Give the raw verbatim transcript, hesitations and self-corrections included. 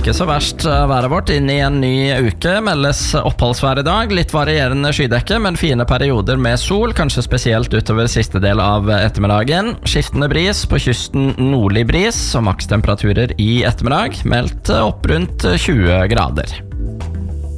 ikke så verst været vårt inn i en ny uke. Meldes oppholdsvær i dag, litt varierende skydekke, men fine perioder med sol, kanskje spesielt utover siste del av ettermiddagen. Skiftende bris, på kysten nordlig bris, og makstemperaturer i ettermiddag meldt opp rundt tjue grader.